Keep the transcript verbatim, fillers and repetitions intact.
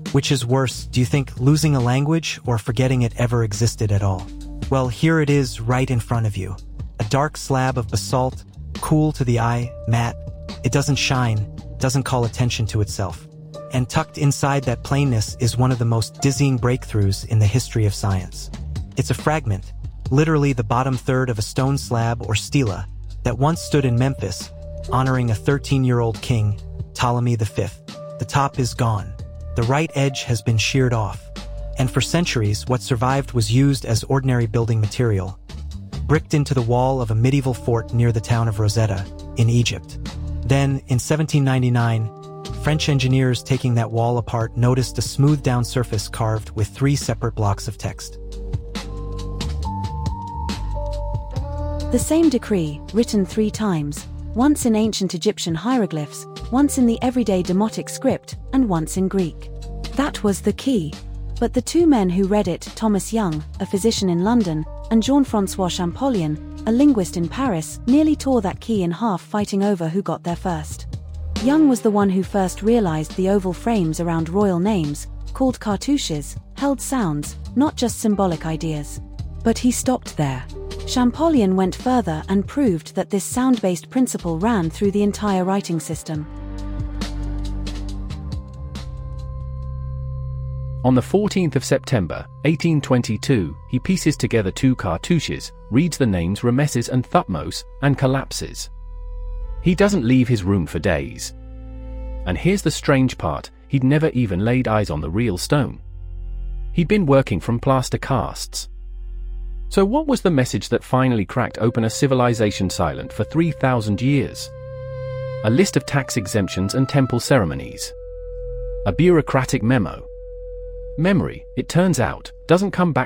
Which is worse, do you think, losing a language or forgetting it ever existed at all? Well, here it is right in front of you. A dark slab of basalt, cool to the eye, matte. It doesn't shine, doesn't call attention to itself. And tucked inside that plainness is one of the most dizzying breakthroughs in the history of science. It's a fragment, literally the bottom third of a stone slab or stela, that once stood in Memphis, honoring a thirteen-year-old king, Ptolemy the Fifth. The top is gone. The right edge has been sheared off. And for centuries, what survived was used as ordinary building material, bricked into the wall of a medieval fort near the town of Rosetta, in Egypt. Then, in seventeen ninety-nine, French engineers taking that wall apart noticed a smoothed-down surface carved with three separate blocks of text. The same decree, written three times, once in ancient Egyptian hieroglyphs, once in the everyday Demotic script, and once in Greek. That was the key. But the two men who read it, Thomas Young, a physician in London, and Jean-François Champollion, a linguist in Paris, nearly tore that key in half fighting over who got there first. Young was the one who first realized the oval frames around royal names, called cartouches, held sounds, not just symbolic ideas. But he stopped there. Champollion went further and proved that this sound-based principle ran through the entire writing system. On the fourteenth of September, eighteen twenty-two, he pieces together two cartouches, reads the names Rameses and Thutmose, and collapses. He doesn't leave his room for days. And here's the strange part, he'd never even laid eyes on the real stone. He'd been working from plaster casts. So what was the message that finally cracked open a civilization silent for three thousand years? A list of tax exemptions and temple ceremonies. A bureaucratic memo. Memory, it turns out, doesn't come back